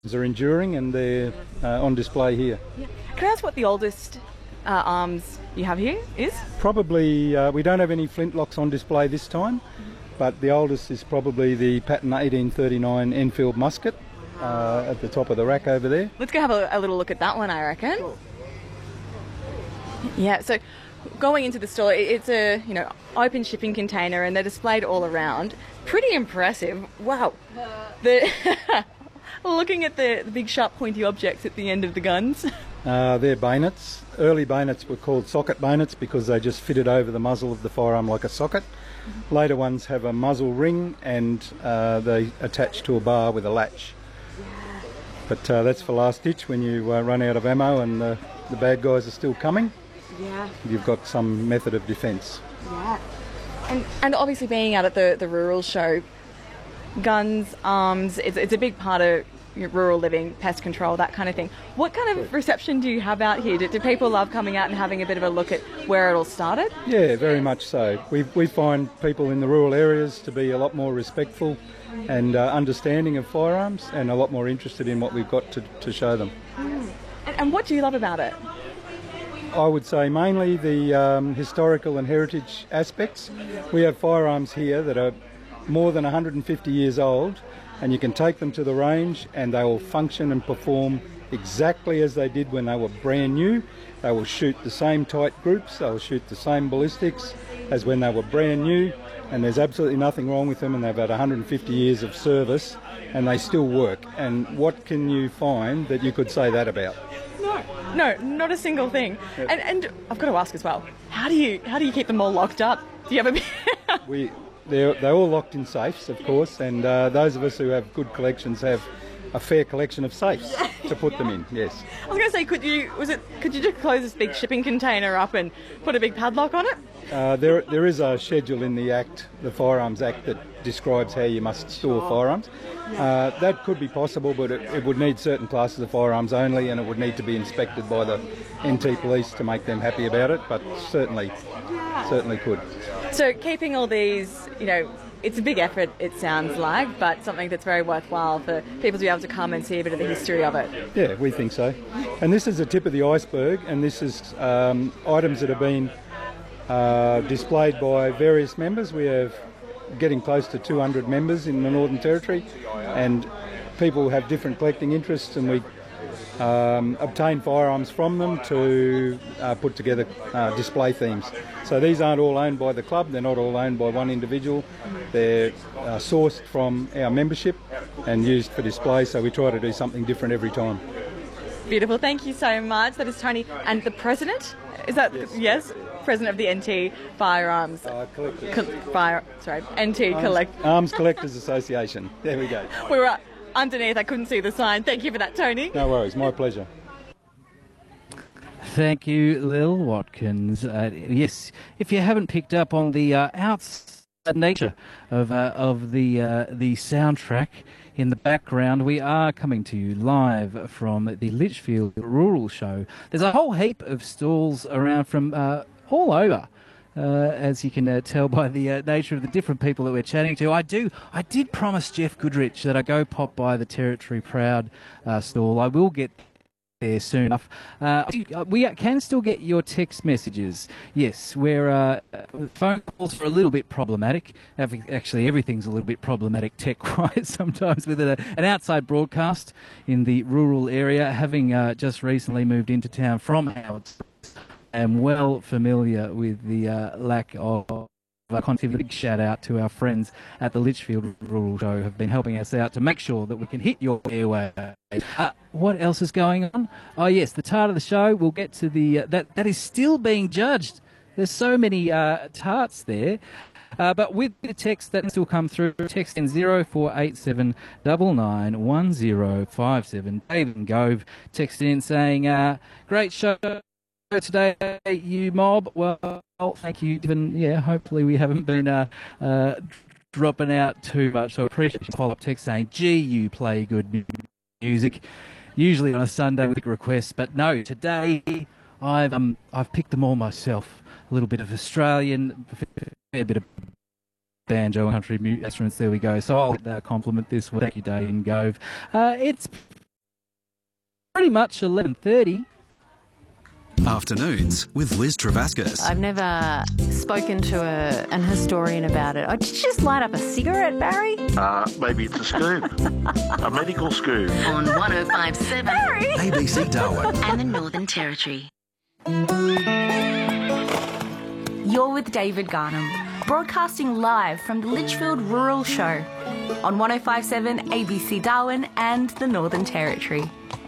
are enduring and they're on display here. Yeah. Can I ask what the oldest arms you have here is? Probably, we don't have any flintlocks on display this time, but the oldest is probably the Patton 1839 Enfield musket at the top of the rack over there. Let's go have a little look at that one, I reckon. Sure. Yeah, so going into the store, it's a open shipping container and they're displayed all around. Pretty impressive. Wow. Looking at the big sharp pointy objects at the end of the guns. They're bayonets. Early bayonets were called socket bayonets because they just fitted over the muzzle of the firearm like a socket. Later ones have a muzzle ring and they attach to a bar with a latch. But that's for last ditch when you run out of ammo and the bad guys are still coming. Yeah. You've got some method of defence. Yeah. And obviously being out at the rural show, guns, arms, it's a big part of rural living, pest control, that kind of thing. What kind of reception do you have out here? Do people love coming out and having a bit of a look at where it all started? Yeah, very much so. We find people in the rural areas to be a lot more respectful and understanding of firearms and a lot more interested in what we've got to show them. And what do you love about it? I would say mainly the historical and heritage aspects. We have firearms here that are more than 150 years old, and you can take them to the range and they will function and perform exactly as they did when they were brand new. They will shoot the same tight groups, they will shoot the same ballistics as when they were brand new, and there's absolutely nothing wrong with them, and they've had 150 years of service and they still work. And what can you find that you could say that about? No, not a single thing. And I've got to ask as well, how do you keep them all locked up? Do you have a They're all locked in safes, of course, and those of us who have good collections have a fair collection of safes to put them in. Yes. I was going to say, could you just close this big shipping container up and put a big padlock on it? There is a schedule in the Act, the Firearms Act, that describes how you must store firearms. That could be possible, but it would need certain classes of firearms only, and it would need to be inspected by the NT Police to make them happy about it, but certainly could. So keeping all these, it's a big effort, it sounds like, but something that's very worthwhile for people to be able to come and see a bit of the history of it. Yeah, we think so. And this is the tip of the iceberg, and this is items that have been displayed by various members. We have getting close to 200 members in the Northern Territory, and people have different collecting interests, and we obtain firearms from them to put together display themes. So these aren't all owned by the club, they're not all owned by one individual, they're sourced from our membership and used for display, so we try to do something different every time. Beautiful, thank you so much. That is Tony. And the president? Is that, yes? President of the NT Firearms Arms Collectors Association. There we go. We were underneath, I couldn't see the sign. Thank you for that, Tony. No worries, my pleasure. Thank you, Lil Watkins. Yes, if you haven't picked up on the outside nature of the soundtrack in the background, we are coming to you live from the Litchfield Rural Show. There's a whole heap of stalls around from all over. As you can tell by the nature of the different people that we're chatting to. I did promise Jeff Goodrich that I go pop by the Territory Proud stall. I will get there soon enough. We can still get your text messages. Yes, where phone calls are a little bit problematic. Actually, everything's a little bit problematic tech-wise sometimes with an outside broadcast in the rural area. Having just recently moved into town from Howard, I am well familiar with the lack of connectivity. Big shout out to our friends at the Litchfield Rural Show, have been helping us out to make sure that we can hit your airwaves. What else is going on? Oh yes, the tart of the show. We'll get to the that is still being judged. There's so many tarts there. But with the text that still come through, text in 0487 991057. David and Gove texted in saying, great show today, you mob. Well, thank you, Devin. Yeah, hopefully we haven't been dropping out too much. So I appreciate your follow-up text saying, gee, you play good music. Usually on a Sunday with requests, but no, today I've picked them all myself. A little bit of Australian, a bit of banjo and country instruments. There we go. So I'll compliment this one. Thank you, Dave and Gove. It's pretty much 11:30. Afternoons with Liz Travascus. I've never spoken to an historian about it. Did you just light up a cigarette, Barry? Maybe it's a scoop. A medical scoop. On 105.7 Barry! ABC Darwin. and the Northern Territory. You're with David Garnham, broadcasting live from the Litchfield Rural Show on 105.7 ABC Darwin and the Northern Territory.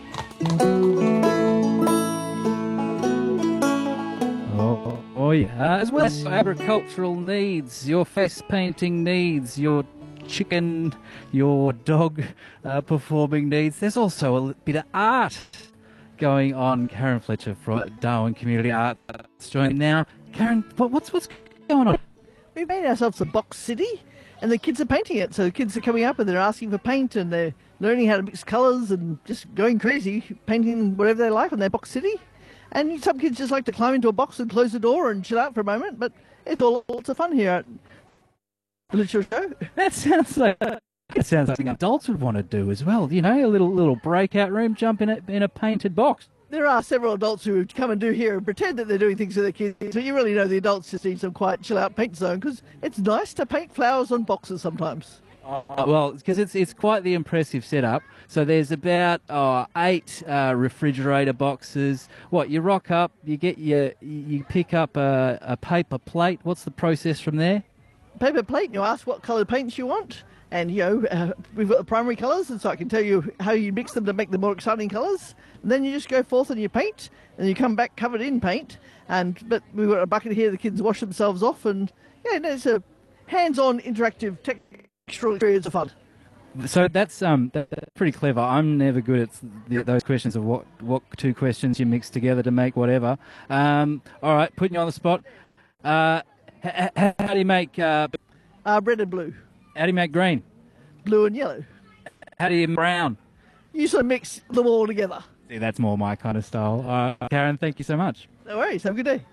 Oh yeah, as well as agricultural needs, your face painting needs, your chicken, your dog performing needs. There's also a bit of art going on. Karen Fletcher from Darwin Community Arts joining now. Karen, what's going on? We made ourselves a box city, and the kids are painting it. So the kids are coming up and they're asking for paint, and they're learning how to mix colours and just going crazy, painting whatever they like on their box city. And some kids just like to climb into a box and close the door and chill out for a moment, but it's all lots of fun here at the Litchfield Show. That sounds like something adults would want to do as well. You know, a little breakout room, jump in a painted box. There are several adults who come and do here and pretend that they're doing things with their kids, so you really know the adults just need some quiet, chill-out paint zone, because it's nice to paint flowers on boxes sometimes. Well, because it's quite the impressive setup. So there's about 8 refrigerator boxes. What, you rock up, you pick up a paper plate. What's the process from there? Paper plate, you ask what coloured paints you want, and we've got the primary colours, and so I can tell you how you mix them to make the more exciting colours. And then you just go forth and you paint, and you come back covered in paint. But we've got a bucket here, the kids wash themselves off, and it's a hands-on interactive textural experience of fun. So that's pretty clever. I'm never good at those questions of what 2 questions you mix together to make whatever. All right, putting you on the spot. How do you make red and blue. How do you make green? Blue and yellow. How do you make brown? You sort of mix them all together. See, that's more my kind of style. Karen, thank you so much. No worries. Have a good day.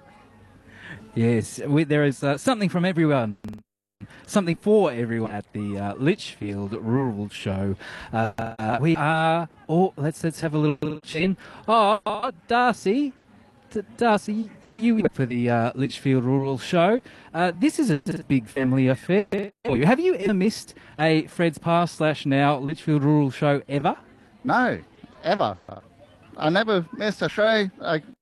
Yes, there is something from everyone. Something for everyone at the Litchfield Rural Show. We are. Let's have a little chin. Darcy, you work for the Litchfield Rural Show. This is a big family affair for you. Have you ever missed a Fred's Past / now Litchfield Rural Show ever? No, ever. I never missed a show.